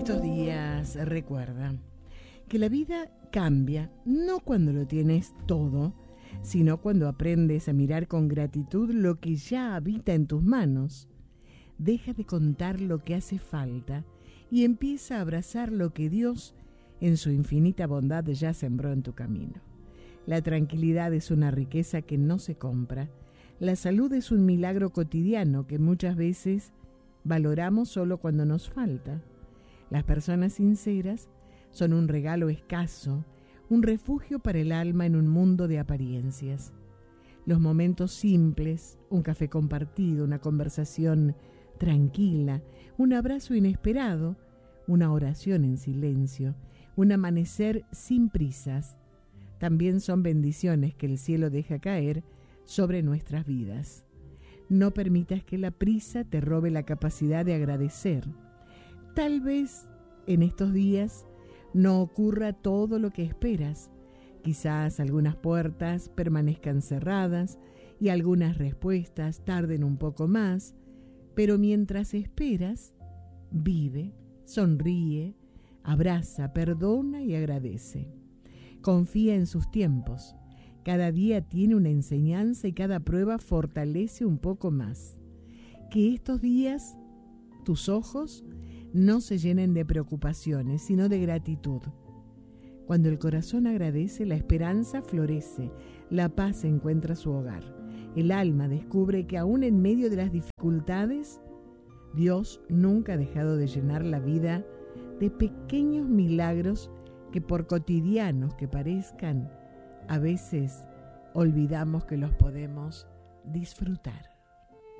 Estos días recuerda que la vida cambia no cuando lo tienes todo, sino cuando aprendes a mirar con gratitud lo que ya habita en tus manos. Deja de contar lo que hace falta y empieza a abrazar lo que Dios, en su infinita bondad, ya sembró en tu camino. La tranquilidad es una riqueza que no se compra. La salud es un milagro cotidiano que muchas veces valoramos solo cuando nos falta. Las personas sinceras son un regalo escaso, un refugio para el alma en un mundo de apariencias. Los momentos simples, un café compartido, una conversación tranquila, un abrazo inesperado, una oración en silencio, un amanecer sin prisas, también son bendiciones que el cielo deja caer sobre nuestras vidas. No permitas que la prisa te robe la capacidad de agradecer. Tal vez en estos días no ocurra todo lo que esperas. Quizás algunas puertas permanezcan cerradas y algunas respuestas tarden un poco más, pero mientras esperas, vive, sonríe, abraza, perdona y agradece. Confía en sus tiempos. Cada día tiene una enseñanza y cada prueba fortalece un poco más. Que estos días tus ojos no se llenen de preocupaciones, sino de gratitud. Cuando el corazón agradece, la esperanza florece, la paz encuentra su hogar. El alma descubre que aún en medio de las dificultades, Dios nunca ha dejado de llenar la vida de pequeños milagros que, por cotidianos que parezcan, a veces olvidamos que los podemos disfrutar.